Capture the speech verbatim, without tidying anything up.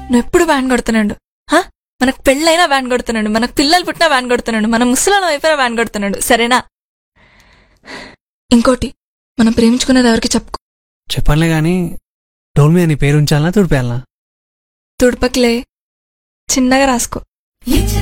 నువ్వు ఎప్పుడు వ్యాన్ కొడుతున్నాడు. హా, మనకు పెళ్ళైనా వ్యాన్ కొడుతున్నాడు, మనకు పిల్లలు పుట్టినా వ్యాన్ కొడుతున్నాడు, మన ముసలాల వైపున వ్యాన్ కొడుతున్నాడు. సరేనా? ఇంకోటి, మనం ప్రేమించుకున్నది ఎవరికి చెప్పుకో. చెప్పనులే గాని డోల్ మీద నీ పేరు ఉంచాలనా తుడిపేయాలనా? తుడపకిలే, చిన్నగా రాసుకో.